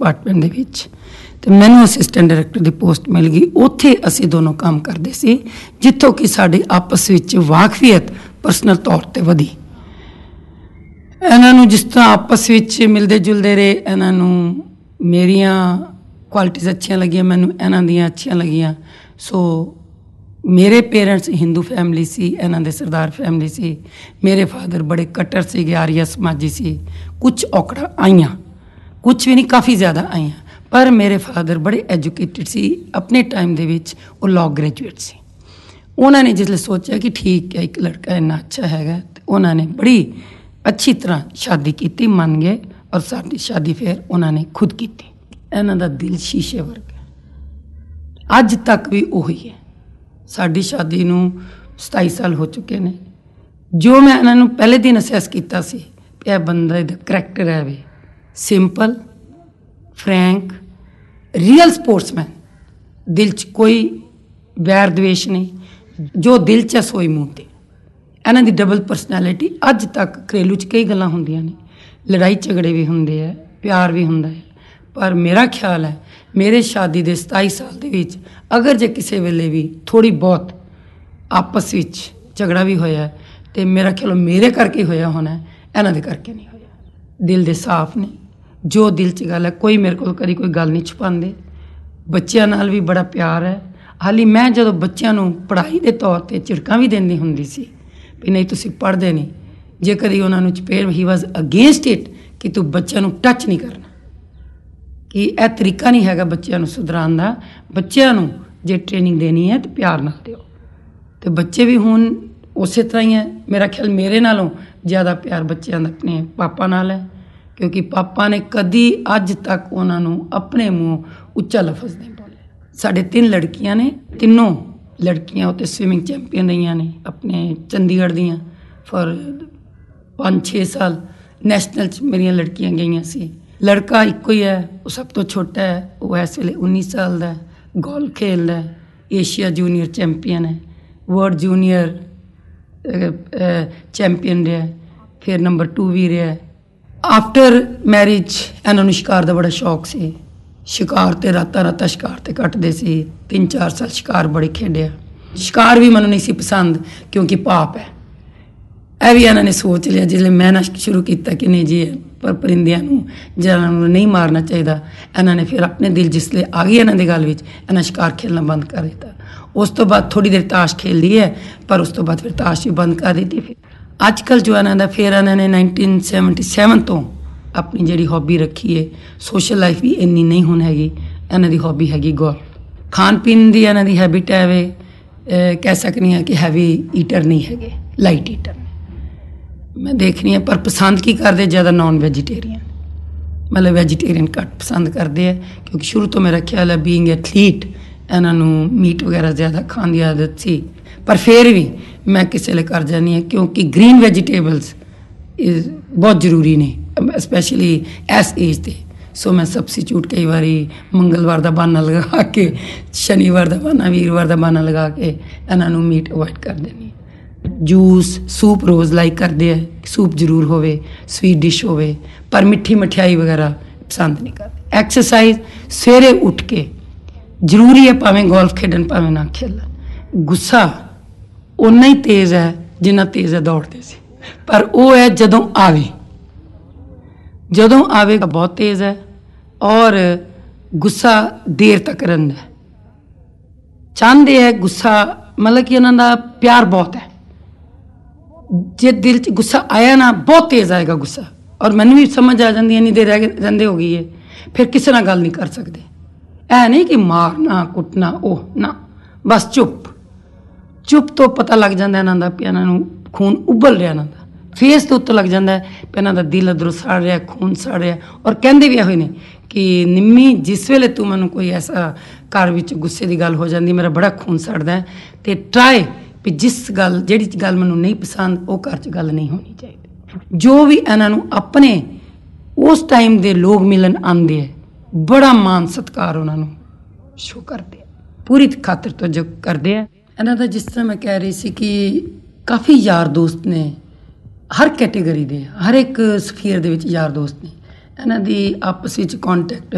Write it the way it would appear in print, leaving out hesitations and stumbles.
Department दे विच ते मैनूं assistant director की पोस्ट मिल गई। उत्थे असीं दोनों काम करते सी, जित्थों कि साडी आपस विच वाकफियत परसनल तौर पर वधी। इन्हां नूं जिस तरह आपस विच मिलते जुलते रहे, इन्हां नूं मेरियां क्वालिटीज़ अच्छियां लगियां, मैनूं इन्हां दियां अच्छियां लगियां। सो मेरे पेरेंट्स हिंदू फैमिली सी, इन्हां दे सरदार फैमिली सी। मेरे फादर बड़े कट्टर सी, आर्य समाजी सी। कुछ औकड़ां आईयां, कुछ भी नहीं, काफ़ी ज़्यादा आईयां, पर मेरे फादर बड़े एजुकेटेड सी। अपने टाइम दे विच वो लॉ ग्रेजुएट सी। उन्होंने जिसले सोचा कि ठीक है एक लड़का इन्ना अच्छा हैगा, तो उन्होंने बड़ी अच्छी तरह शादी की, मन गए और साडी शादी फिर उन्होंने खुद की। इन्हां दा दिल शीशे वर्गा है, अज तक भी उही है। साडी शादी नूं 27 साल हो चुके ने। जो मैं इन्हां नूं पहले दिन असैस किया सी, यह बंदा दा करैक्टर है वे सिंपल, फ्रैंक, रियल स्पोर्ट्समैन, दिल च कोई वैर द्वेष नहीं, जो दिल च सोई मूँह ते। इन्हां दी डबल परसनैलिटी अज तक घरेलू च कई गल्लां हुंदियां ने, लड़ाई झगड़े भी हुंदे है, प्यार भी हुंदा है, पर मेरा ख्याल है मेरे शादी दे 27 साल दे विच अगर जे किसी वेले भी थोड़ी बहुत आपस विच झगड़ा भी होया तो मेरा ख्याल मेरे करके होया होना, इन्हां दे करके नहीं होया। दिल दे साफ ने, जो दिल च गल है, कोई मेरे को कभी कोई गल नहीं छुपाते। बच्चों नाल भी बड़ा प्यार है। हाली मैं जदों बच्चों नूं पढ़ाई के तौर पर झिड़कां भी देंदी हुंदी सी भी नहीं तुसीं पढ़दे नहीं, जे कदी उन्हां नूं चपेड़, ही वॉज अगेंस्ट इट कि तू बच्चों नूं टच नहीं करना, कि यह तरीका नहीं हैगा बच्चों नूं सुधराउण दा। बच्चों नूं जे ट्रेनिंग देनी है तो प्यार नाल दिओ। तो बच्चे भी हुण उस तरह ही है। मेरा ख्याल मेरे नालों ज़्यादा प्यार बच्चों दा अपने पापा नाल है, क्योंकि पापा ने कदी अज तक उन्होंने अपने मूँह उच्चा लफज नहीं बोले। साढ़े 3 लड़कियां ने, तीनों लड़कियां उत्ते स्विमिंग चैंपीयन रही ने अपने चंडीगढ़ दियां। फॉर 5-6 साल नैशनल च मेरियां लड़कियां गईयां सी। लड़का इक्को ही है, वो सब तो छोटा है, वो इस वेले 19 साल का है, गोल्फ खेलता है, एशिया जूनियर चैंपीयन है, वर्ल्ड जूनियर चैंपीयन रहा, फिर नंबर 2 भी रहा। आफ्टर मैरिज इन्होंने शिकार का बड़ा शौक से, शिकार तो रातां शिकार तो कटते सी। 3-4 साल शिकार बड़े खेडिया। शिकार भी मैनूं नहीं सी पसंद, क्योंकि पाप है। यह भी इन्होंने सोच लिया जिसले मैं ना शुरू किया कि नहीं जी पर परिंदियां नूं जानवरां नूं नहीं मारना चाहिए। इन्होंने फिर अपने दिल जिसले आ गई इन्हों की गल विच, इन्हें शिकार खेलना बंद कर दिता। उस तो बाद थोड़ी देर ताश खेल ली है, पर उस तो बाद फिर ताश भी बंद कर दी थी। फिर अजकल जो इन्हों फिर इन्होंने 1977 तो अपनी जी हॉबी रखी है। सोशल लाइफ भी इन्नी नहीं हुण हैगी। इन्हों की हॉबी हैगी गोल्फ। खान पीन की इन्हों की हैबिट है वे, कह सकनी है कि हैवी ईटर नहीं है, लाइट ईटर ने मैं देखनी है। पर पसंद की करते ज़्यादा नॉन वैजीटेरियन, मतलब वैजीटेरियन घट पसंद करते हैं, क्योंकि शुरू तो मेरा ख्याल है बीइंग एथलीट इन्हों मीट वगैरह ज़्यादा खाने की आदत सी। पर फिर भी मैं किसी ले कर जानी है, क्योंकि ग्रीन वैजीटेबल्स बहुत जरूरी ने, स्पैशली इस एज से। सो मैं सबस्टिट्यूट कई बारी मंगलवार का बहाना लगा के, शनिवार का बहाना, वीरवार का बहाना लगा के इन्हों मीट अवॉइड कर देनी। जूस सूप रोज़ लाइक करते हैं, सूप जरूर होवे, स्वीट डिश होवे, पर मिठी मिठाई वगैरह पसंद नहीं करते। एक्सरसाइज सवेरे उठ के जरूरी है, भावें गोल्फ खेलन भावें ना खेलन। गुस्सा उन्ना ही तेज़ है जिन्ना तेज़ है दौड़ते सी, पर वो है जदों आवेगा बहुत तेज़ है, और गुस्सा देर तक रहिंदा है। चाहते है गुस्सा, मतलब कि उन्होंने प्यार बहुत है। जे दिल च गुस्सा आया ना, बहुत तेज़ आएगा गुस्सा, और मैनूं भी समझ आ जाती इन्नी देर रहिंदे हो गई है, फिर किसी नाल गल नहीं कर सकते। ऐ नहीं कि मारना कुटना, ओह ना, बस चुप तो पता लग जाता इन्हां दा कि इन्हां नूं खून उबल रहा, इन्हां दा फेस तो उत्ते लग जाता है कि इन्हां दा दिल अंदरों सड़ रहा, खून सड़ रहा। और कहते भी ये ने कि निम्मी जिस वेले तू मैनूं कोई ऐसा घर विच गुस्से की गल हो जाती, मेरा बड़ा खून सड़दा है, तो ट्राई भी जिस गल जिहड़ी गल मैनूं नहीं पसंद वो घर च गल नहीं होनी चाहिए। जो भी इन्हां नूं अपने उस टाइम दे लोग मिलन आते हैं, बड़ा मान सत्कार उन्होंने शो करते हैं, पूरी खातर तो जो करते हैं। इन्हां दा जिस तरह मैं कह रही सी कि काफ़ी यार दोस्त ने, हर कैटेगरी के, हर एक स्फीयर दे विच यार दोस्त ने। इन्हां दी आपस विच कॉन्टैक्ट